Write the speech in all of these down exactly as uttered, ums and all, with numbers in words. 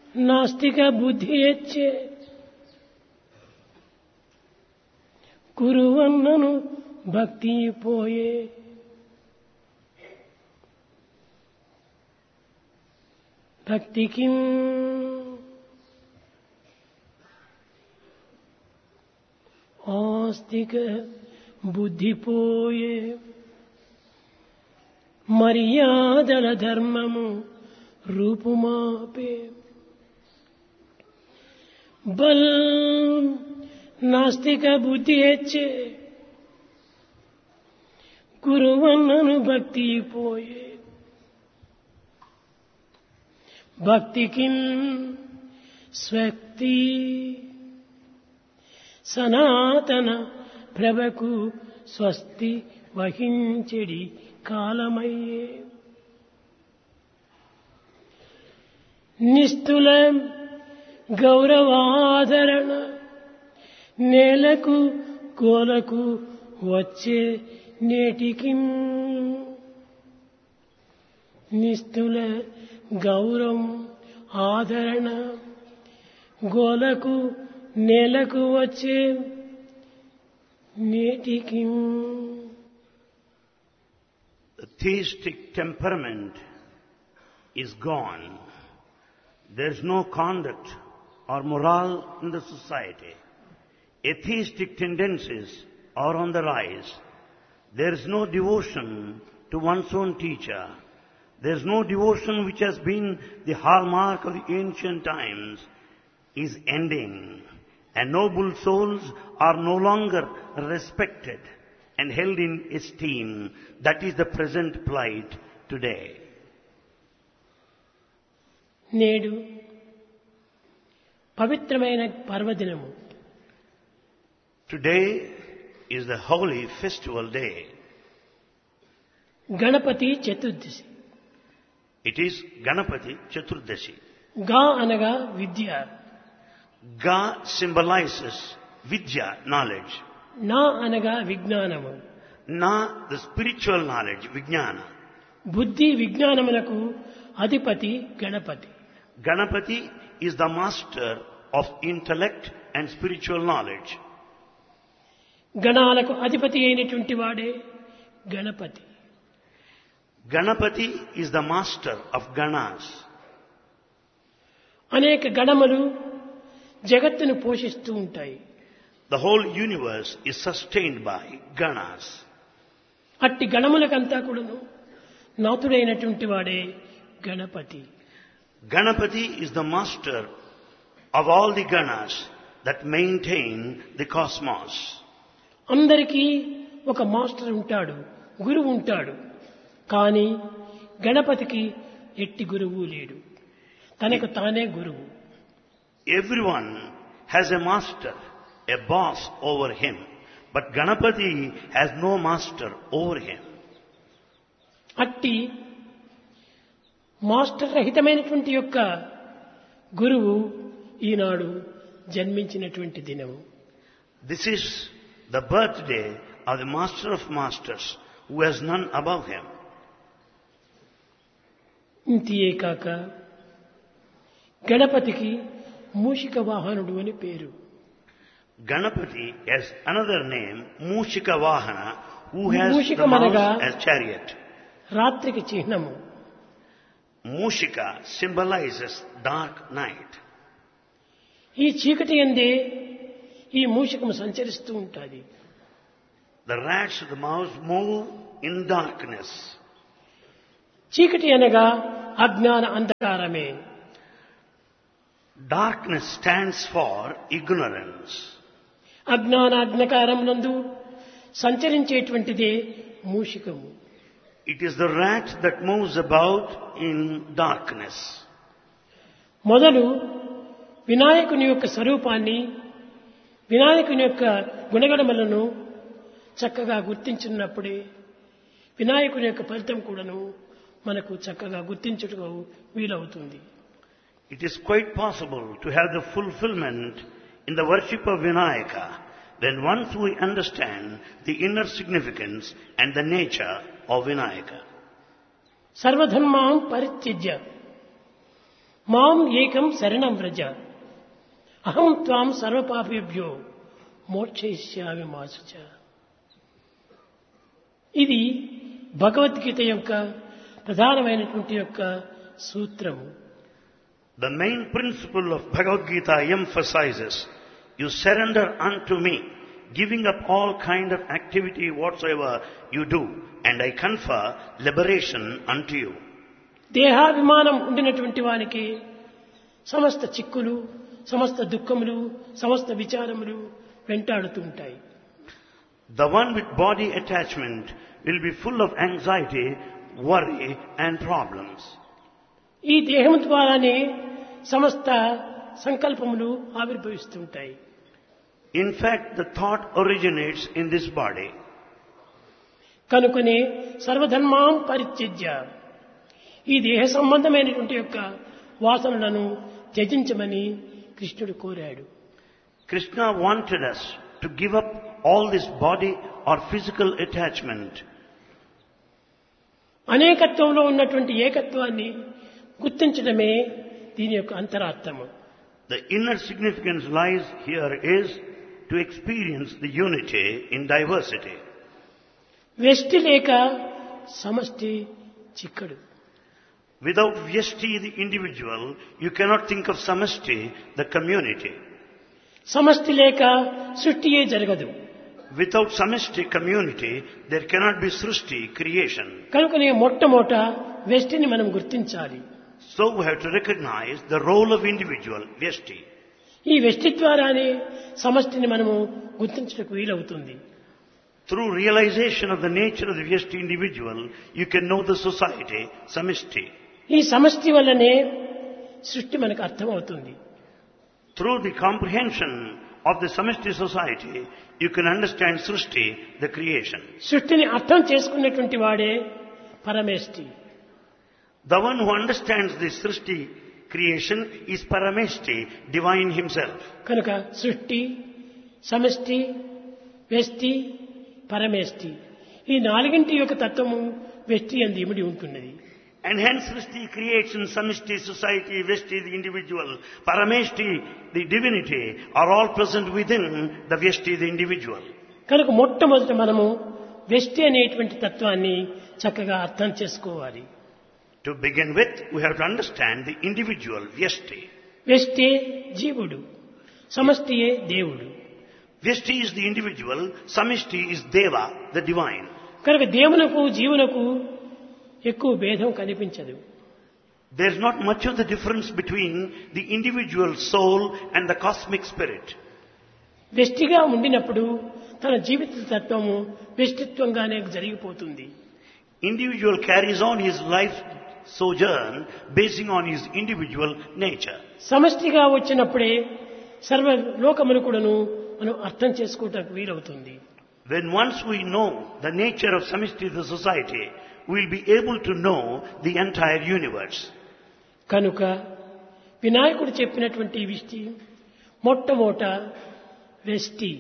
నాస్తిక బుద్ధి ఎచ్చే కురువన్నను భక్తి పోయే. భక్తికి ఆస్తిక బుద్ధి పోయే. మర్యాదల ధర్మము రూపుమాపే. బల్ నాస్తిక బుద్ధి హెచ్చే గురువన్నను భక్తి పోయే. భక్తికి స్వక్తి సనాతన ప్రభకు స్వస్తి వహించెడి కాలమయ్యే. నిస్తుల గౌరవాదరణ నేలకు గోలకు వచ్చే నేటికి. నిస్తుల గౌరవం ఆదరణ గోలకు నేలకు వచ్చే నేటికి. The theistic temperament is gone. There is no conduct or morale in the society. Atheistic tendencies are on the rise. There is no devotion to one's own teacher. There is no devotion which has been the hallmark of the ancient times is ending. And noble souls are no longer respected and held in esteem. That is the present plight today. నేడు పవిత్రమైన పర్వదినము. Today is the holy festival day. Ganapati Chaturdashi. It is Ganapati Chaturdashi. గా అనగా విద్య. Ga symbolizes Vidya, knowledge. నా అనగా విజ్ఞానము. Na, the spiritual knowledge, Vijnana. బుద్ధి విజ్ఞానములకు అధిపతి Ganapati. Ganapati is the master of intellect and spiritual knowledge. గణాలకు అధిపతి అయినటువంటి వాడే Ganapati. Ganapati is the master of Ganas. అనేక గణములు జగత్తును పోషిస్తూ ఉంటాయి. The whole universe is sustained by Ganas. అట్టి గణములకంతా కూడాను నాథుడైనటువంటి వాడే Ganapati. Ganapati is the master of all the Ganas that maintain the cosmos. అందరికీ ఒక మాస్టర్ ఉంటాడు, గురువు ఉంటాడు. కానీ గణపతికి ఎట్టి గురువు లేడు. తనకు తానే గురువు. Everyone has a master, a boss over him. But Ganapati has no master over him. అట్టి మాస్టర్ రహితమైనటువంటి యొక్క గురువు ఈనాడు జన్మించినటువంటి దినము. This is the birthday of the master of masters who has none above him. ఇంతియే కాక గణపతికి మూషిక వాహనుడు అని పేరు. Ganapati has another name, Mushika Vahana, who has Mushika the mouse managa as chariot. రాత్రికి చిహ్నము. Mushika symbolizes dark night. ఈ చీకటి యందే ఈ మూషికము సంచరిస్తూ ఉంటుంది. The rats of the mouse move in darkness. చీకటి అనగా అజ్ఞాన అంధకారమే. Darkness stands for ignorance. అజ్ఞాన అంధకారమునందు సంచరించేటువంటిదే మూషికము. It is the rat that moves about in darkness. మొదలు వినాయకుని యొక్క స్వరూపాన్ని, వినాయకుని యొక్క గుణగణములను చక్కగా గుర్తించినప్పుడే వినాయకుని యొక్క ఫలితం కూడాను మనకు చక్కగా గుర్తించుటకు వీలవుతుంది. It is quite possible to have the fulfillment in the worship of Vinayaka when once we understand the inner significance and the nature of Vinayaka. సర్వధర్మాం పరిత్యజ్య మాం ఏకం శరణం వ్రజ అహం త్వాం సర్వపాపేభ్యో మోక్షయిష్యామి మా శుచ. ఇది భగవద్గీత యొక్క ప్రధానమైనటువంటి యొక్క సూత్రము. The main principle of Bhagavad Gita emphasizes, you surrender unto me, giving up all kind of activity whatsoever you do, and I confer liberation unto you. దేహాభిమానం ఉండినటువంటి వానికి సమస్త చిక్కులు, సమస్త దుఃఖములు, సమస్త విచారములు వెంటాడుతూ ఉంటాయి. The one with body attachment will be full of anxiety, worry and problems. ఈ దేహం ద్వారానే సమస్త సంకల్పములు ఆవిర్భవిస్తుంటాయి. In fact, the thought originates in this body. కనుకనే సర్వధర్మాం పరిత్యజ్య, ఈ దేహ సంబంధమైనటువంటి యొక్క వాసనలను త్యజించమని కృష్ణుడు కోరాడు. Krishna wanted us to give up all this body or physical attachment. అనేకత్వంలో ఉన్నటువంటి ఏకత్వాన్ని గుర్తించడమే దీని యొక్క అంతరార్థము. The inner significance lies here is to experience the unity in diversity. వ్యష్టి లేక సమష్టి చిక్కడు. Without vyashti, the individual, you cannot think of samashti, the community. సమష్టి లేక సృష్టియే జరగదు. Without samashti community, there cannot be srushti, creation. కనుకనే మొట్టమొదట వ్యష్టిని మనం గుర్తించాలి. So we have to recognize the role of individual, vyashti. ఈ వ్యష్టి ద్వారానే సమష్టిని మనము గుర్తించడానికి వీలవుతుంది. Through realization of the nature of the vyashti individual, you can know the society, samishti. ఈ సమష్టి వల్లనే సృష్టి మనకు అర్థమవుతుంది. Through the comprehension of the samishti society, you can understand srushti, the creation. సృష్టిని అర్థం చేసుకున్నటువంటి వాడే పరమేష్టి. The one who understands the srushti creation is parameshti, divine himself. కనుక సృష్టి, సమష్టి, వ్యష్టి, పరమేష్టి, ఈ నాలుగింటి యొక్క తత్వము వ్యష్టి యందు ఇమిడి ఉంటున్నది. And hence srushti, creation, samishti, society, vyashti, the individual, parameshti, the divinity, are all present within the vyashti, the individual. కనుక మొట్టమొదట మనము వ్యష్టి అనేటువంటి తత్వాన్ని చక్కగా అర్థం చేసుకోవాలి. To begin with, we have to understand the individual, vyashti. వ్యష్టి జీవుడు, సమష్టియే దేవుడు. Vyashti is the individual, samishti is deva, the divine. కనుక దేవునకు జీవునకు ఎక్కువ భేదం కనిపించదు. There is not much of the difference between the individual soul and the cosmic spirit. వ్యష్టిగా ఉండినప్పుడు తన జీవిత తత్వము వ్యష్టిత్వంగానే జరిగిపోతుంది. Individual carries on his life sojourn basing on his individual nature. సమష్టిగా వచ్చినప్పుడే సర్వ లోకమును కూడాను మనం అర్థం చేసుకోవడానికి వీలవుతుంది. When once we know the nature of samishti, the society, we will be able to know the entire universe. కనుక వినాయకుడు చెప్పినటువంటి ఈ విషయం మొట్టమొదట వ్యష్టి.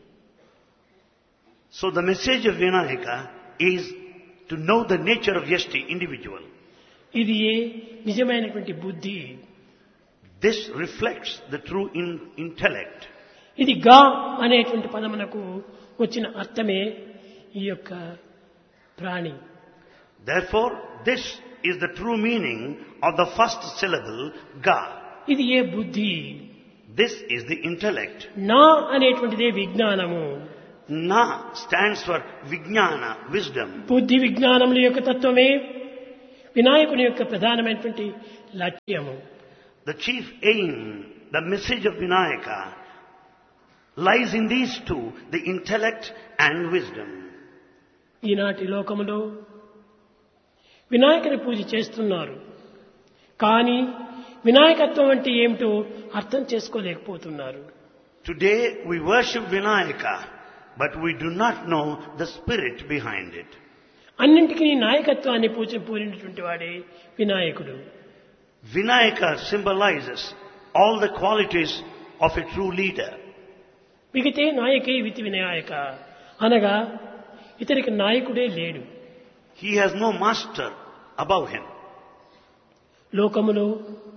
So the message of Vinayaka is to know the nature of vyashti, individual. ఇది ఏ నిజమైనటువంటి బుద్ధి. This reflects the true in intellect. ఇది గా అనేటువంటి పదమునకు వచ్చిన అర్థమే ఈ యొక్క ప్రాణి. Therefore, this is the true meaning of the first syllable, ga. ఇది ఏ బుద్ధి. This is the intellect. నా అనేటువంటిదే విజ్ఞానము. Na stands for vijnana, wisdom. బుద్ధి విజ్ఞానముల యొక్క తత్వమే వినాయకుని యొక్క ప్రధానమైనటువంటి లక్ష్యము. The chief aim, the message of Vinayaka, lies in these two, the intellect and wisdom. ఈనాటి లోకములో వినాయకుని పూజ చేస్తున్నారు, కానీ వినాయకత్వం అంటే ఏమిటో అర్థం చేసుకోలేకపోతున్నారు. Today we worship Vinayaka, but we do not know the spirit behind it. అన్నింటికీ నాయకత్వాన్ని పూజ పూరినటువంటి వాడే వినాయకుడు. Vinayaka symbolizes all the qualities of a true leader. మిగితే నాయకే వితి Vinayaka అనగా ఇతనికి నాయకుడే లేడు. He has no master above him. లోకములో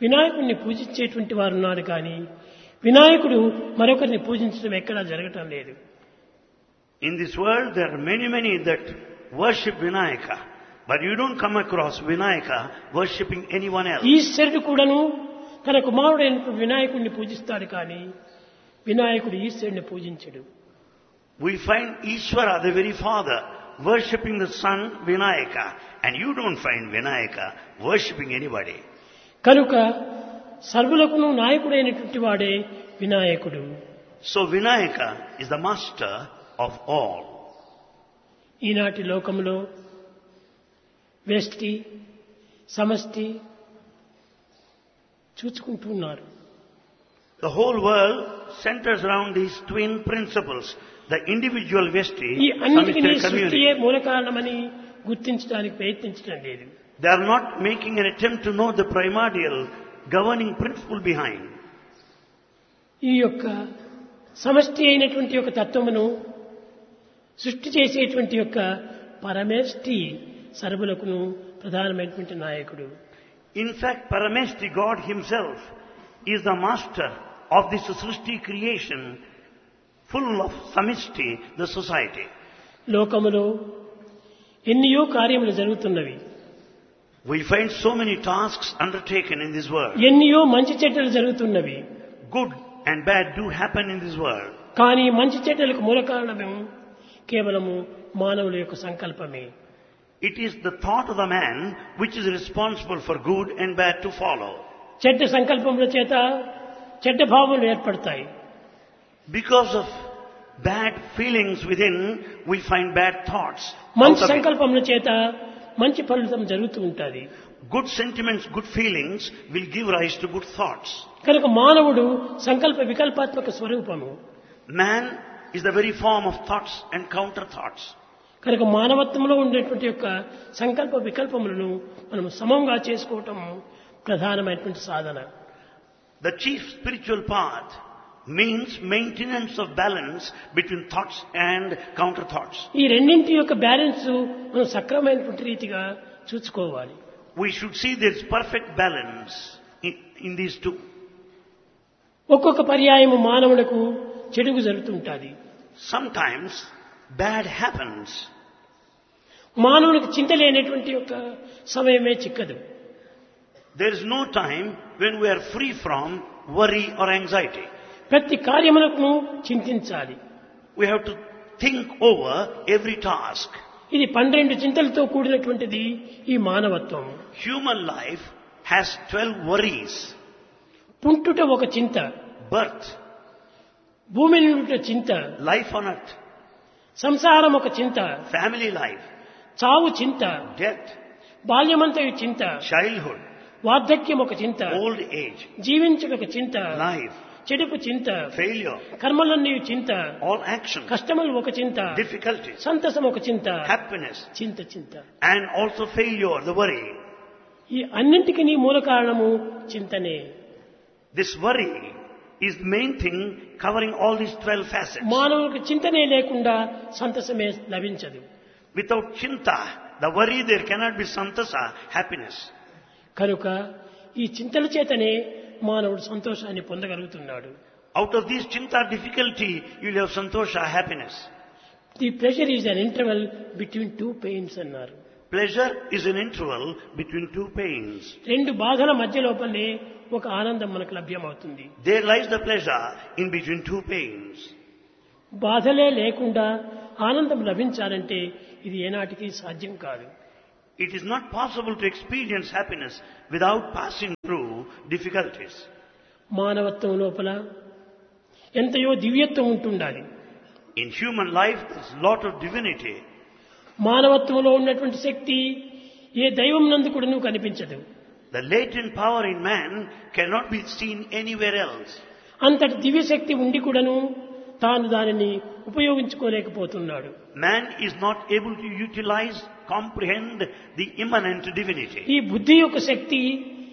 వినాయకుడిని పూజించేటువంటి వారు ఉన్నారు కానీ వినాయకుడు మరొకరిని పూజించడం ఎక్కడా జరగటం లేదు. In this world there are many, many that worship Vinayaka, but you don't come across Vinayaka worshipping anyone else. ఈశ్వరుడు కూడాను తన కుమారుడైన వినాయకుడిని పూజిస్తాడు కానీ వినాయకుడు ఈశ్వరుని పూజించడు. We find Ishvara, the very father, worshipping the son Vinayaka, and you don't find Vinayaka worshipping anybody. కనుక సర్వులకును నాయకుడైనటువంటి వాడే వినాయకుడు. So Vinayaka is the master of all. ఈనాటి లోకంలో వ్యష్టి సమష్టి చూచుకుంటున్నారు. The whole world centers around these twin principles, the individual Vyashti, ఈ అన్నిటికీ Samishta community. సృష్టియే మూల కారణమని గుర్తించడానికి ప్రయత్నించడం లేదు. They are not making an attempt to know the primordial governing principle behind. ఈ యొక్క సమష్టి అయినటువంటి యొక్క తత్వమును సృష్టి చేసేటువంటి యొక్క పరమేష్టి సర్వులకును ప్రధానమైనటువంటి నాయకుడు. In fact, Parameshti, God himself, is the master of this Srishti creation, full of Samishti, the society. లోకములో ఎన్నో కార్యములు జరుగుతున్నవి. We find so many tasks undertaken in this world. ఎన్నో మంచి చెడ్డలు జరుగుతున్నవి. Good and bad do happen in this world. కానీ మంచి చెడ్డలకు మూల కారణము కేవలము మానవుల యొక్క సంకల్పమే. It is the thought of the man which is responsible for good and bad to follow. చెడ్డ సంకల్పముల చేత చెడ్డ భావములు ఏర్పడతాయి. Because of bad feelings within, we find bad thoughts. మంచి out of it. సంకల్పముల చేత మంచి ఫలితం జరుగుతూ ఉంటుంది. Good sentiments, good feelings will give rise to good thoughts. కనుక మానవుడు సంకల్ప వికల్పాత్మక స్వరూపము. Man is the very form of thoughts and counter thoughts. కనుక మానవత్వంలో ఉండేటువంటి యొక్క సంకల్ప వికల్పములను మనం సమంగా చేసుకోవటం ప్రధానమైనటువంటి సాధన. The chief spiritual path means maintenance of balance between thoughts and counter thoughts. ఈ రెండింటి యొక్క బ్యాలెన్స్ మనం సక్రమైనటువంటి రీతిగా చూసుకోవాలి. We should see there is perfect balance in, in these two. ఒక్కొక్క పర్యాయము మానవులకు చెడుగు జరుగుతుంటుంది. Sometimes bad happens. మానవునికి చింత లేనటువంటి యొక్క సమయమే చిక్కదు. There is no time when we are free from worry or anxiety. ప్రతి కార్యములకు చింతించాలి. We have to think over every task. ఇది పన్నెండు చింతలతో కూడినటువంటిది ఈ మానవత్వం. Human life has twelve worries. పుట్టుట ఒక చింత, Birth, భూమి నుండి చింత, life on earth, సంసారం ఒక చింత, family life, చావు చింత, death, బాల్యమంతయు చింత, childhood, వార్ధక్యం ఒక చింత, old age, జీవించుట ఒక చింత, life, చెడుపు చింత, failure, కర్మలన్నీ చింత, all action, కష్టములు ఒక చింత, difficulties, సంతసం ఒక చింత, happiness, చింత చింత. and also failure, the worry. ఈ అన్నింటికి నీ మూల కారణము చింతనే. This worry is the main thing covering all these twelve facets. మానవునికి చింతనే లేకుండా సంతసమే లభించదు. Without chinta, the worry, there cannot be santasa, happiness. కనుక ఈ చింతల చేతనే మానవుడు సంతోషాన్ని పొందగలుగుతున్నాడు. Out of these chinta difficulty, you will have santosha, happiness. The pressure is an interval between two pains అన్నారు. Pleasure is an interval between two pains. రెండు బాధల మధ్య లోపలనే ఒక ఆనందం మనకు లభ్యమవుతుంది. There lies the pleasure in between two pains. బాధలే లేకుండా ఆనందం లభించాలంటే ఇది ఏనాటికి సాధ్యం కాదు. It is not possible to experience happiness without passing through difficulties. మానవత్వం లోపల ఎంతయో దివ్యత్వం ఉంటుండాలి. In human life, there is a lot of divinity. మానవత్వంలో ఉన్నటువంటి శక్తి ఏ దైవం నందు కూడా కనిపించదు. The latent power in man cannot be seen anywhere else. అంతటి దివ్యశక్తి ఉండి కూడాను తాను దానిని ఉపయోగించుకోలేకపోతున్నాడు. Man is not able to utilize, comprehend the immanent divinity. ఈ బుద్ధి యొక్క శక్తి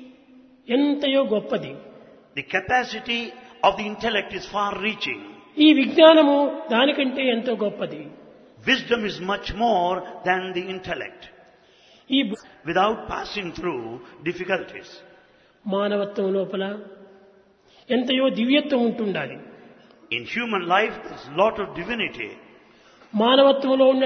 ఎంతయో గొప్పది. The capacity of the intellect is far reaching. ఈ విజ్ఞానము దానికంటే ఎంతో గొప్పది. Wisdom is much more than the intellect. ఈ Without passing through difficulties. మానవత్వం లోపల ఎంతయో దివ్యత్వం ఉంటుండాలి. In human life, there's a lot of divinity. మానవత్వంలో ఉన్న